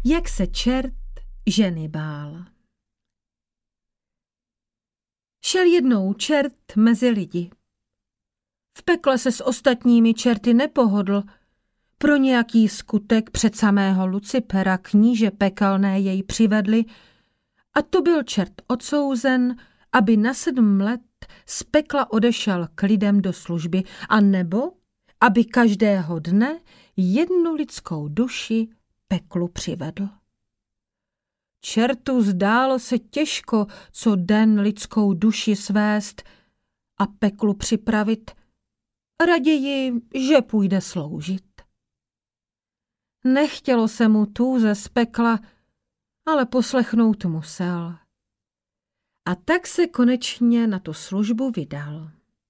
Jak se čert ženy bál. Šel jednou čert mezi lidi. V pekle se s ostatními čerty nepohodl. Pro nějaký skutek před samého Lucipera kníže pekelné jej přivedli a to byl čert odsouzen, aby na 7 let z pekla odešel k lidem do služby, a nebo aby každého dne 1 lidskou duši peklu přivedl. Čertu zdálo se těžko co den lidskou duši svést a peklu připravit, raději, že půjde sloužit. Nechtělo se mu tůze z pekla, ale poslechnout musel. A tak se konečně na tu službu vydal.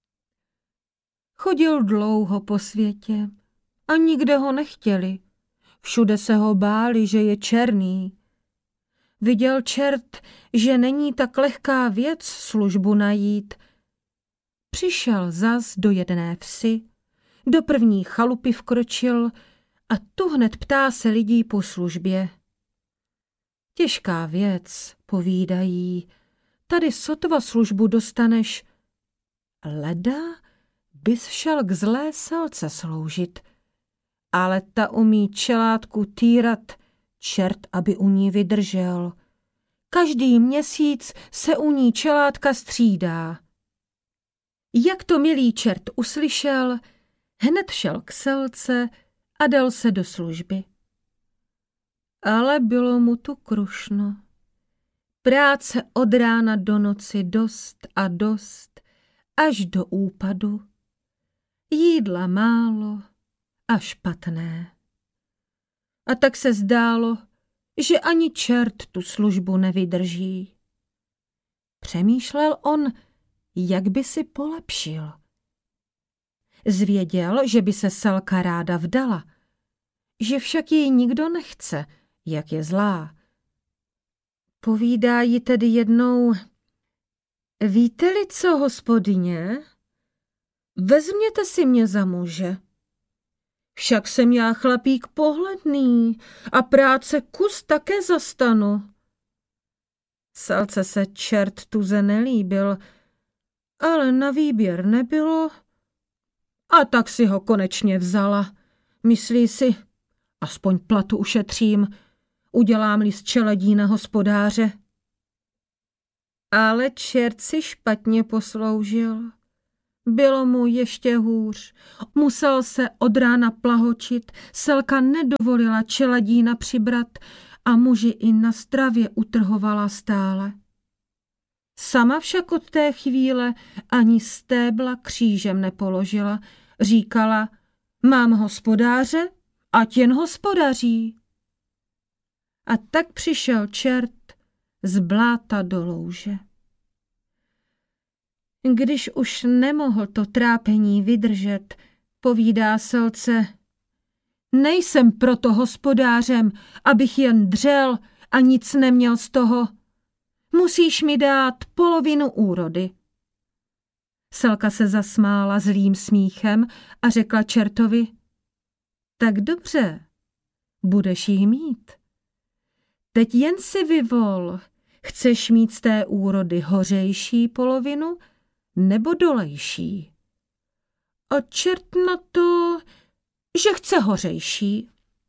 Chodil dlouho po světě a nikde ho nechtěli. Všude se ho báli, že je černý. Viděl čert, že není tak lehká věc službu najít. Přišel zas do jedné vsi, do první chalupy vkročil a tu hned ptá se lidí po službě. Těžká věc, povídají, tady sotva službu dostaneš. Leda bys šel k zlé selce sloužit, ale ta umí čelátku týrat, čert, aby u ní vydržel. Každý měsíc se u ní čelátka střídá. Jak to milý čert uslyšel, hned šel k selce a dal se do služby. Ale bylo mu tu krušno. Práce od rána do noci dost a dost, až do úpadu. Jídla málo a špatné. A tak se zdálo, že ani čert tu službu nevydrží. Přemýšlel on, jak by si polepšil. Zvěděl, že by se selka ráda vdala, že však jej nikdo nechce, jak je zlá. Povídá jí tedy jednou: víte-li co, hospodyně, vezměte si mě za muže. Však jsem já chlapík pohledný a práce kus také zastanu. Selce se čert tuze nelíbil, ale na výběr nebylo a tak si ho konečně vzala. Myslí si, aspoň platu ušetřím, udělám-li z čeledí na hospodáře. Ale čert si špatně posloužil. Bylo mu ještě hůř. Musel se od rána plahočit, selka nedovolila čeladína přibrat a muži i na stravě utrhovala stále. Sama však od té chvíle ani stébla křížem nepoložila. Říkala: mám hospodáře, ať jen hospodaří. A tak přišel čert z bláta do louže. Když už nemohl to trápení vydržet, povídá selce: nejsem proto hospodářem, abych jen dřel a nic neměl z toho. Musíš mi dát polovinu úrody. Selka se zasmála zlým smíchem a řekla čertovi: tak dobře, budeš jí mít. Teď jen si vyvol, chceš mít z té úrody hořejší polovinu nebo dolejší? A čert na to, že chce hořejší.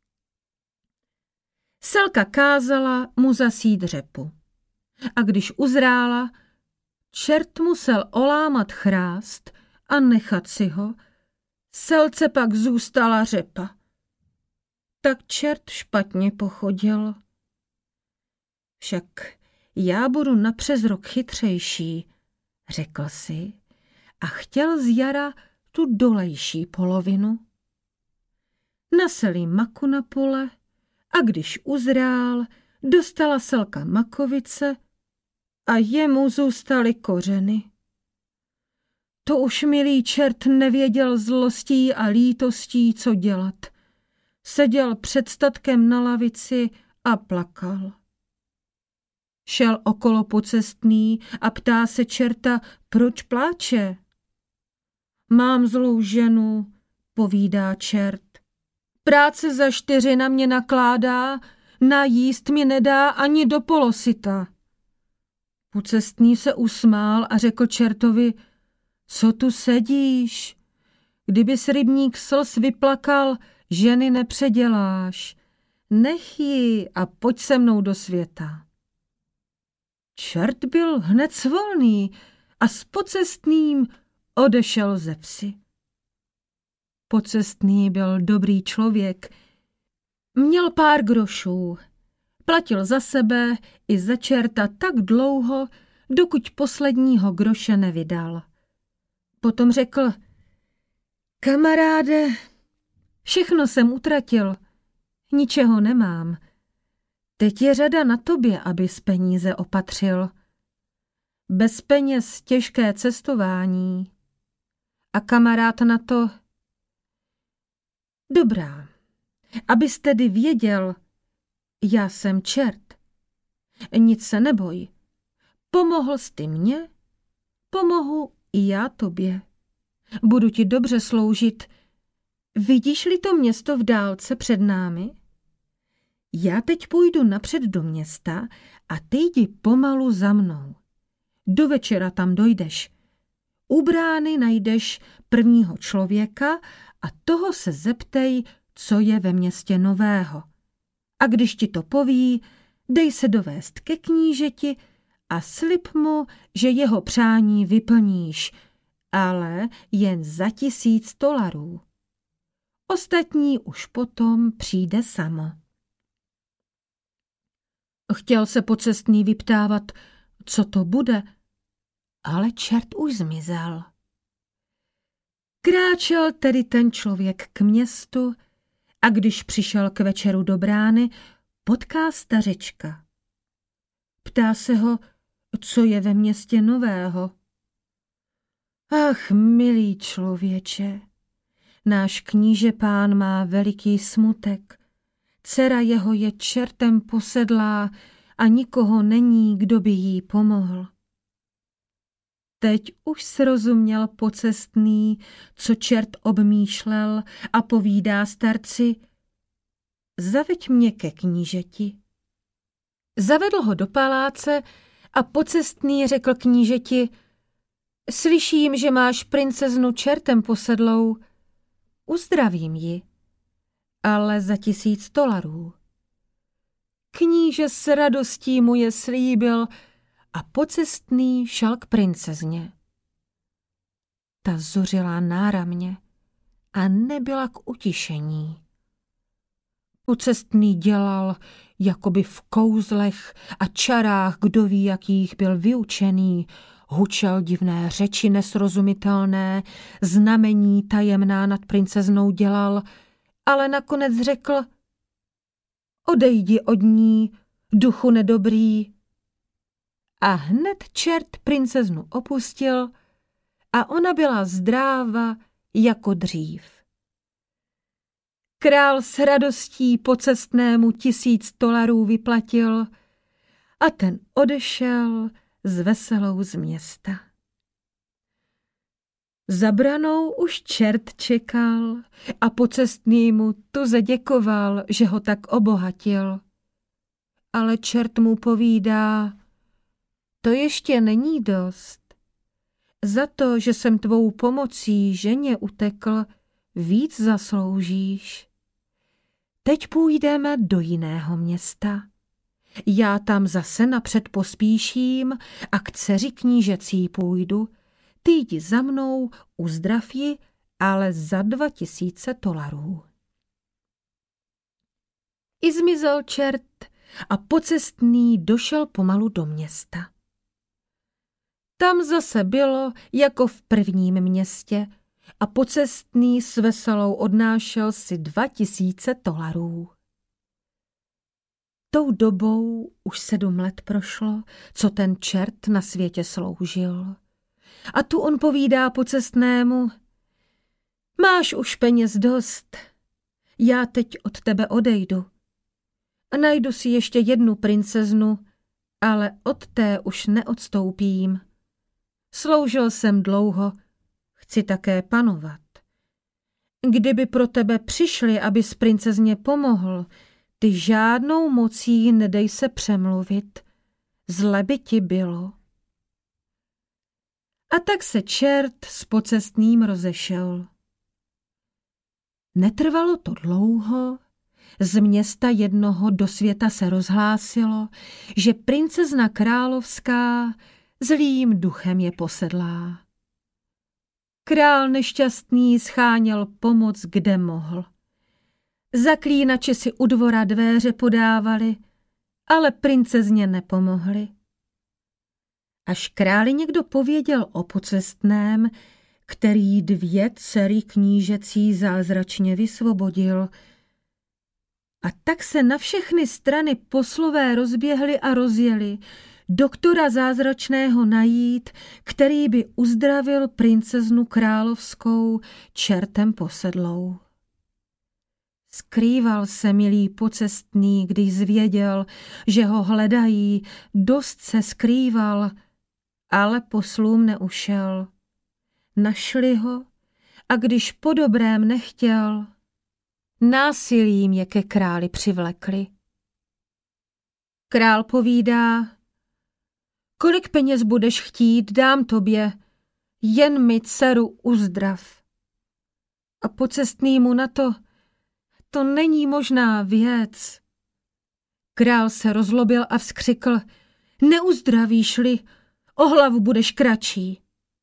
Selka kázala mu zasít řepu. A když uzrála, čert musel olámat chrást a nechat si ho, selce pak zůstala řepa. Tak čert špatně pochodil. Však já budu napřes rok chytřejší, řekl si a chtěl z jara tu dolejší polovinu. Naselí maku na pole a když uzrál, dostala selka makovice a jemu zůstaly kořeny. To už milý čert nevěděl zlostí a lítostí, co dělat. Seděl před statkem na lavici a plakal. Šel okolo pocestný a ptá se čerta, proč pláče. Mám zlou ženu, povídá čert. Práce za 4 na mě nakládá, najíst mi nedá ani do polosyta. Pocestný se usmál a řekl čertovi, co tu sedíš? Kdybys rybník slz vyplakal, ženy nepředěláš. Nech ji a pojď se mnou do světa. Čert byl hned svolný a s pocestným odešel ze vsi. Pocestný byl dobrý člověk, měl pár grošů, platil za sebe i za čerta tak dlouho, dokud posledního groše nevydal. Potom řekl, kamaráde, všechno jsem utratil, ničeho nemám. Teď je řada na tobě, abys peníze opatřil. Bez peněz těžké cestování. A kamarád na to, dobrá, abys tedy věděl, já jsem čert. Nic se neboj. Pomohl jsi ty mně, pomohu i já tobě. Budu ti dobře sloužit. Vidíš-li to město v dálce před námi? Já teď půjdu napřed do města a ty jdi pomalu za mnou. Do večera tam dojdeš. U brány najdeš prvního člověka a toho se zeptej, co je ve městě nového. A když ti to poví, dej se dovést ke knížeti a slib mu, že jeho přání vyplníš, ale jen za $1000. Ostatní už potom přijde samo. Chtěl se pocestný vyptávat, co to bude, ale čert už zmizel. Kráčel tedy ten člověk k městu a když přišel k večeru do brány, potká stařečka. Ptá se ho, co je ve městě nového. Ach, milý člověče, náš kníže pán má veliký smutek. Dcera jeho je čertem posedlá a nikoho není, kdo by jí pomohl. Teď už srozuměl pocestný, co čert obmýšlel a povídá starci, zaveď mě ke knížeti. Zavedl ho do paláce a pocestný řekl knížeti, slyším, že máš princeznu čertem posedlou, uzdravím ji, ale za $1000. Kníže s radostí mu je slíbil a pocestný šel k princezně. Ta zuřila náramně a nebyla k utišení. Pocestný dělal, jakoby v kouzlech a čarách, kdo ví, jakých byl vyučený, hučel divné řeči nesrozumitelné, znamení tajemná nad princeznou dělal, ale nakonec řekl, odejdi od ní, duchu nedobrý. A hned čert princeznu opustil a ona byla zdráva jako dřív. Král s radostí pocestnému $1000 vyplatil a ten odešel s veselou z města. Za branou už čert čekal a pocestný mu tuze děkoval, že ho tak obohatil. Ale čert mu povídá, to ještě není dost. Za to, že jsem tvou pomocí ženě utekl, víc zasloužíš. Teď půjdeme do jiného města. Já tam zase napřed pospíším a k dceři knížecí půjdu. Ty jdi za mnou, uzdrav ji, ale za $2000. I zmizel čert a pocestný došel pomalu do města. Tam zase bylo jako v prvním městě a pocestný s veselou odnášel si $2000. Tou dobou už 7 let prošlo, co ten čert na světě sloužil. A tu on povídá pocestnému, máš už peněz dost, já teď od tebe odejdu. Najdu si ještě jednu princeznu, ale od té už neodstoupím. Sloužil jsem dlouho, chci také panovat. Kdyby pro tebe přišli, abys princezně pomohl, ty žádnou mocí nedej se přemluvit, zle by ti bylo. A tak se čert s pocestným rozešel. Netrvalo to dlouho, z města jednoho do světa se rozhlásilo, že princezna královská zlým duchem je posedlá. Král nešťastný scháněl pomoc, kde mohl. Zaklínači si u dvora dvéře podávali, ale princezně nepomohli. Až králi někdo pověděl o pocestném, který 2 dcery knížecí zázračně vysvobodil. A tak se na všechny strany poslové rozběhli a rozjeli, doktora zázračného najít, který by uzdravil princeznu královskou čertem posedlou. Skrýval se milý pocestný, když zvěděl, že ho hledají, dost se skrýval, ale poslům neušel. Našli ho a když po dobrém nechtěl, násilím je ke králi přivlekli. Král povídá: kolik peněz budeš chtít, dám tobě, jen mi dceru uzdrav. A pocestný mu na to: to není možná věc. Král se rozlobil a vzkřikl: neuzdravíš-li, o hlavu budeš kratší.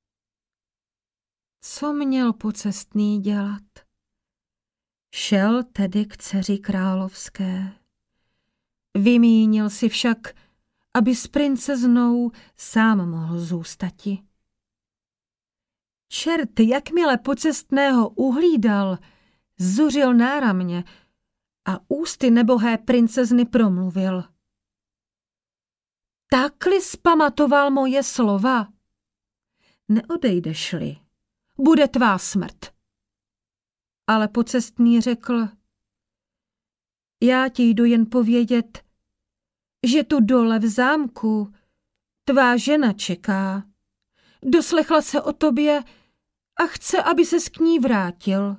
Co měl pocestný dělat? Šel tedy k dceři královské. Vymínil si však, aby s princeznou sám mohl zůstati. Čert, jakmile pocestného uhlídal, zuřil náramně a ústy nebohé princezny promluvil: takli zpamatoval moje slova? Neodejdeš-li, bude tvá smrt. Ale pocestný řekl: já ti jdu jen povědět, že tu dole v zámku tvá žena čeká. Doslechla se o tobě a chce, aby ses k ní vrátil.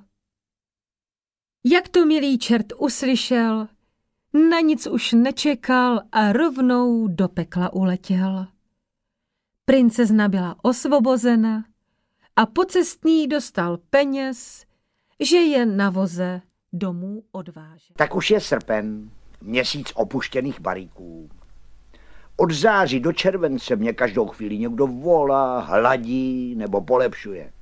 Jak to milý čert uslyšel, na nic už nečekal a rovnou do pekla uletěl. Princezna byla osvobozena a pocestný dostal peněz, že je na voze domů odvážel. Tak už je srpen, měsíc opuštěných baríků. Od září do července mě každou chvíli někdo volá, hladí nebo polepšuje.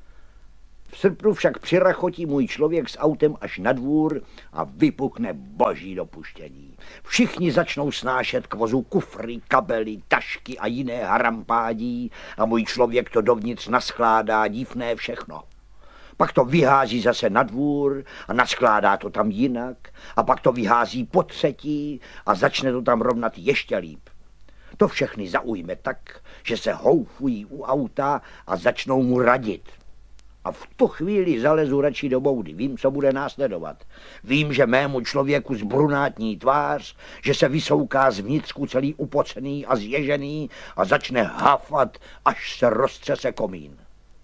V srpnu však přirachotí můj člověk s autem až na dvůr a vypukne boží dopuštění. Všichni začnou snášet k vozu kufry, kabely, tašky a jiné harampádí a můj člověk to dovnitř naschládá divné všechno. Pak to vyhází zase na dvůr a naskládá to tam jinak a pak to vyhází po třetí a začne to tam rovnat ještě líp. To všechny zaujme tak, že se houfují u auta a začnou mu radit. A v tu chvíli zalezu radši do boudy. Vím, co bude následovat. Vím, že mému člověku zbrunátní tvář, že se vysouká zvnitřku celý upocený a zježený a začne hafat, až se roztřese komín.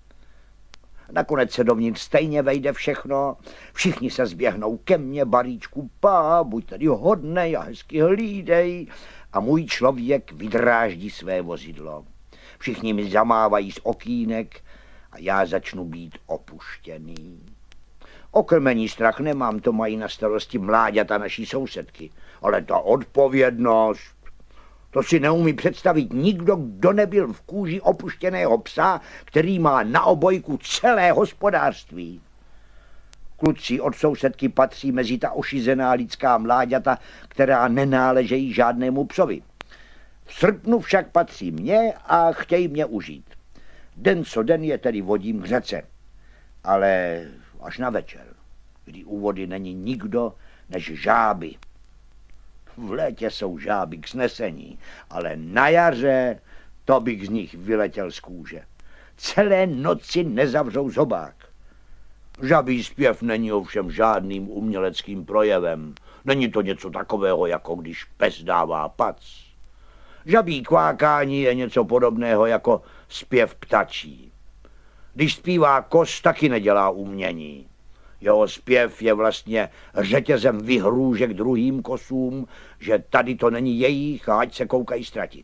Nakonec se dovnitř stejně vejde všechno, všichni se zběhnou ke mně, baríčku, buď tady hodnej a hezky hlídej, a můj člověk vydráždí své vozidlo. Všichni mi zamávají z okýnek a já začnu být opuštěný. O krmení strach nemám, to mají na starosti mláďata naší sousedky, ale ta odpovědnost, to si neumí představit nikdo, kdo nebyl v kůži opuštěného psa, který má na obojku celé hospodářství. Kluci od sousedky patří mezi ta ošizená lidská mláďata, která nenáležejí žádnému psovi. V srpnu však patří mně a chtějí mě užít. Den co den je tedy vodím k řece, ale až na večer, kdy u vody není nikdo než žáby. V létě jsou žáby k snesení, ale na jaře to bych z nich vyletěl z kůže. Celé noci nezavřou zobák. Žabí zpěv není ovšem žádným uměleckým projevem. Není to něco takového, jako když pes dává pac. Žabí kvákání je něco podobného jako zpěv ptačí. Když zpívá kos, taky nedělá umění. Jeho zpěv je vlastně řetězem vyhrůžek druhým kosům, že tady to není jejich a ať se koukají ztratit.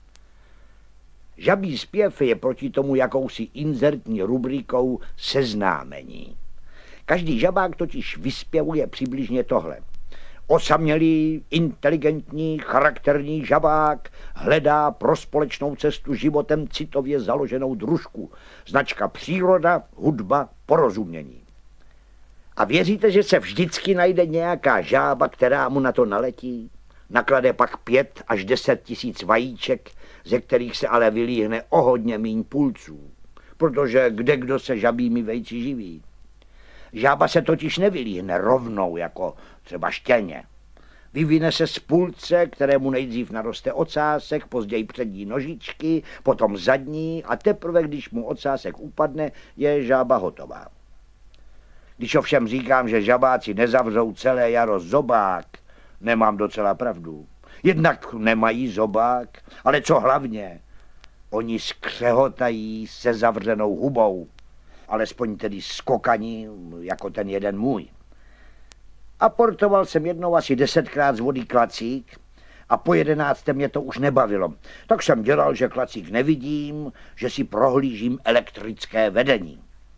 Žabí zpěv je proti tomu jakousi inzertní rubrikou seznámení. Každý žabák totiž vyspěvuje přibližně tohle. Osamělý, inteligentní, charakterní žabák hledá pro společnou cestu životem citově založenou družku. Značka příroda, hudba, porozumění. A věříte, že se vždycky najde nějaká žába, která mu na to naletí? Naklade pak 5 až 10 tisíc vajíček, ze kterých se ale vylíhne o hodně míň pulců. Protože kdekdo se žabími vejci živí. Žába se totiž nevylíhne rovnou, jako třeba štěně. Vyvine se z pulce, kterému nejdřív naroste ocásek, později přední nožičky, potom zadní a teprve, když mu ocásek upadne, je žába hotová. Když ovšem říkám, že žabáci nezavřou celé jaro zobák, nemám docela pravdu. Jednak nemají zobák, ale co hlavně, oni skřehotají se zavřenou hubou, alespoň tedy skokaní, jako ten jeden můj. Aportoval jsem jednou asi 10krát z vody klacík a po 11. mě to už nebavilo. Tak jsem dělal, že klacík nevidím, že si prohlížím elektrické vedení.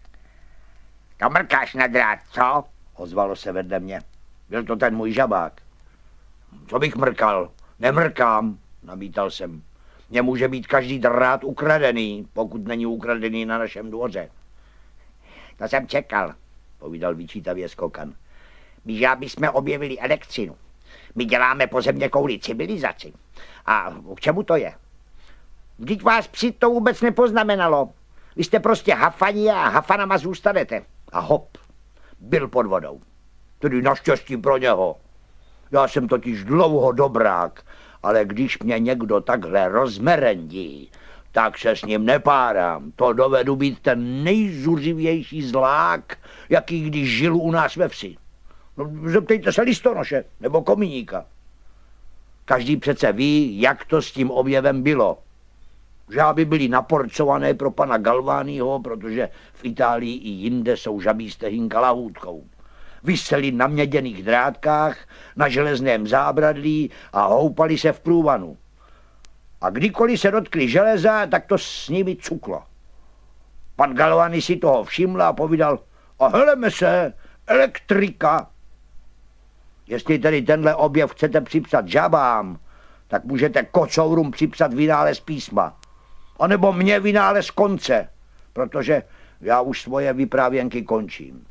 To mrkáš na drát, co? Ozvalo se vedle mě. Byl to ten můj žabák. Co bych mrkal? Nemrkám, namítal jsem. Mně může být každý drát ukradený, pokud není ukradený na našem dvoře. To jsem čekal, povídal vyčítavě skokan. My žáby jsme objevili elektřinu. My děláme po země kouli civilizaci. A k čemu to je? Vždyť vás psi to vůbec nepoznamenalo. Vy jste prostě hafaní a hafanama zůstanete. A hop, byl pod vodou. Tedy naštěstí pro něho. Já jsem totiž dlouho dobrák, ale když mě někdo takhle rozmerendí, tak se s ním nepárám. To dovedu být ten nejzuřivější zlák, jaký když žil u nás ve vsi. No, zeptejte se listonoše nebo komíníka. Každý přece ví, jak to s tím objevem bylo. Žáby byly naporcované pro pana Galványho, protože v Itálii i jinde jsou žabí stehínka lahůdkou. Viseli na měděných drátkách, na železném zábradlí a houpali se v průvanu. A kdykoliv se dotkli železa, tak to s nimi cuklo. Pan Galvany si toho všiml a povídal, a heleme se, elektrika. Jestli tedy tenhle objev chcete připsat žabám, tak můžete kocourům připsat vynález písma. A nebo mě vynález konce, protože já už svoje vyprávěnky končím.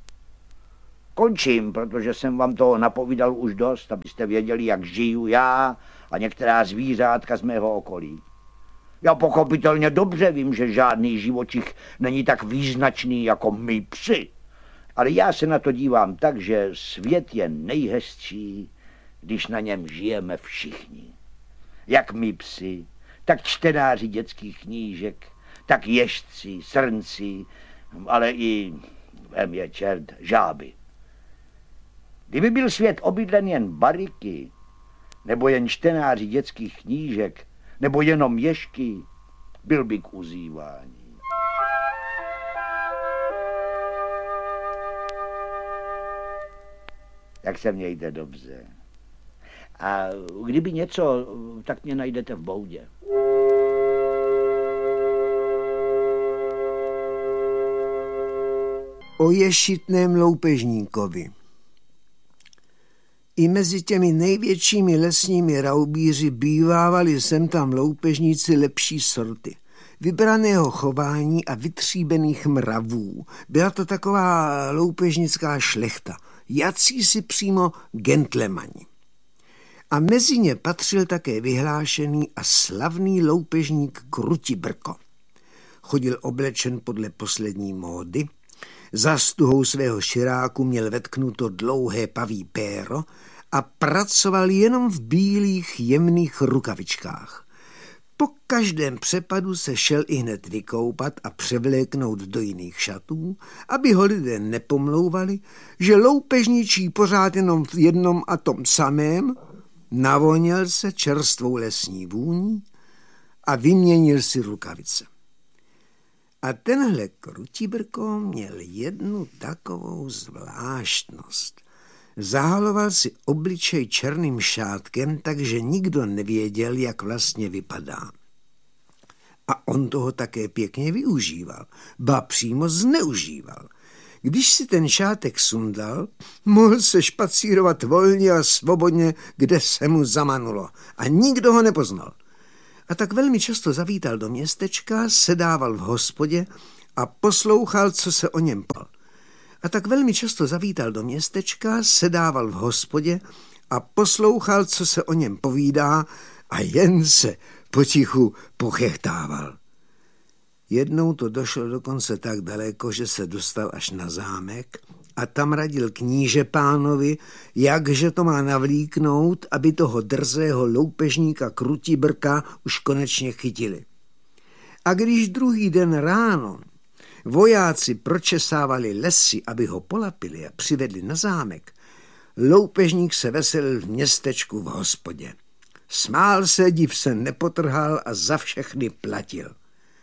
Končím, protože jsem vám toho napovídal už dost, abyste věděli, jak žiju já a některá zvířátka z mého okolí. Já pochopitelně dobře vím, že žádný živočich není tak význačný jako my psi. Ale já se na to dívám tak, že svět je nejhezčí, když na něm žijeme všichni. Jak my psi, tak čtenáři dětských knížek, tak ježci, srnci, ale i, vem je čert, žáby. Kdyby byl svět obydlen jen bariky, nebo jen čtenáři dětských knížek, nebo jenom ježky, byl by k uzývání. Tak se mějte dobře. A kdyby něco, tak mě najdete v Boudě. O ješitném loupežníkovi. I mezi těmi největšími lesními raubíři bývávali sem tam loupežníci lepší sorty. Vybraného chování a vytříbených mravů. Byla to taková loupežnická šlechta. Jací si přímo gentlemani. A mezi ně patřil také vyhlášený a slavný loupežník Krutibrko. Chodil oblečen podle poslední módy, za stuhou svého širáku měl vetknuto dlouhé paví péro a pracoval jenom v bílých jemných rukavičkách. Po každém přepadu se šel i hned vykoupat a převléknout do jiných šatů, aby ho lidé nepomlouvali, že loupežničí pořád jenom v jednom a tom samém, navoněl se čerstvou lesní vůní a vyměnil si rukavice. A tenhle Krutibrko měl jednu takovou zvláštnost. Zahaloval si obličej černým šátkem, takže nikdo nevěděl, jak vlastně vypadá. A on toho také pěkně využíval, ba přímo zneužíval. Když si ten šátek sundal, mohl se špacírovat volně a svobodně, kde se mu zamanulo a nikdo ho nepoznal. A tak velmi často zavítal do městečka, sedával v hospodě a poslouchal, co se o něm pal. A tak velmi často zavítal do městečka, sedával v hospodě a poslouchal, co se o něm povídá a jen se potichu pochechtával. Jednou to došlo dokonce tak daleko, že se dostal až na zámek a tam radil kníže pánovi, jakže to má navlíknout, aby toho drzého loupežníka Krutibrka už konečně chytili. A když druhý den ráno vojáci pročesávali lesy, aby ho polapili a přivedli na zámek, loupežník se veselil v městečku v hospodě. Smál se, div se nepotrhal a za všechny platil.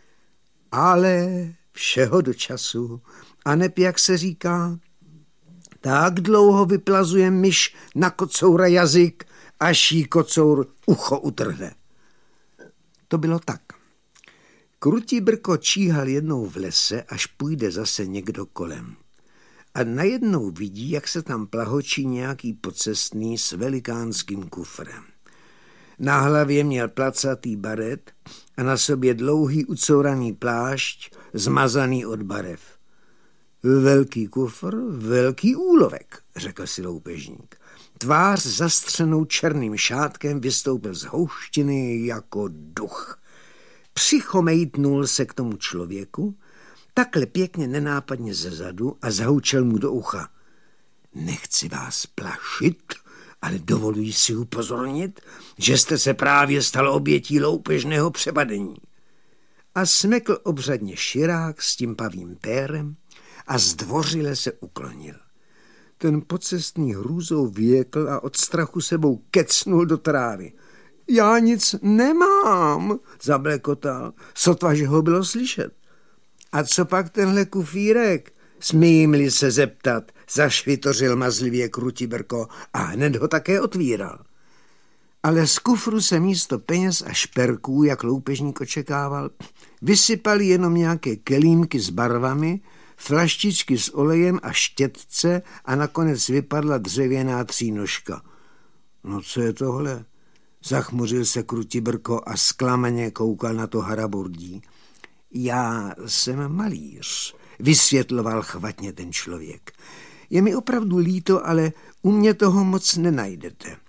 Ale všeho do času, aneb jak se říká, tak dlouho vyplazuje myš na kocoura jazyk, až jí kocour ucho utrhne. To bylo tak. Krutibrko číhal jednou v lese, až půjde zase někdo kolem. A najednou vidí, jak se tam plahočí nějaký pocestný s velikánským kufrem. Na hlavě měl placatý baret a na sobě dlouhý ucouraný plášť, zmazaný od barev. Velký kufr, velký úlovek, řekl si loupežník. Tvář zastřenou černým šátkem vystoupil z houštiny jako duch. Přichomejtnul se k tomu člověku, takhle pěkně nenápadně zezadu a zahoučel mu do ucha. Nechci vás plašit, ale dovoluji si upozornit, že jste se právě stal obětí loupežného přepadení. A smekl obřadně širák s tím pavým pérem a zdvořile se uklonil. Ten pocestný hrůzou vyjekl a od strachu sebou kecnul do trávy. Já nic nemám, zablekotal, sotva, že ho bylo slyšet. A co pak tenhle kufírek? Smím-li se zeptat, zašvitořil mazlivě Krutibrko a hned ho také otvíral. Ale z kufru se místo peněz a šperků, jak loupežník očekával, vysypali jenom nějaké kelímky s barvami, flaštičky s olejem a štětce a nakonec vypadla dřevěná třínožka. No co je tohle? Zachmuřil se Krutibrko a zklamaně koukal na to haraburdí. Já jsem malíř, vysvětloval chvatně ten člověk. Je mi opravdu líto, ale u mě toho moc nenajdete.